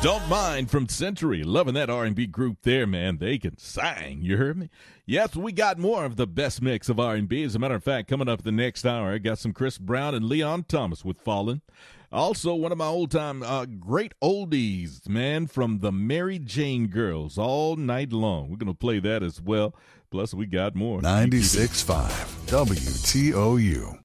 Don't Mind from Century. Loving that R&B group there, man. They can sing. You heard me? Yes, we got more of the best mix of R&B. As a matter of fact, coming up the next hour, I got some Chris Brown and Leon Thomas with Fallin'. Also, one of my old-time great oldies, man, from the Mary Jane Girls all night long. We're going to play that as well. Plus, we got more. 96.5 WTOU.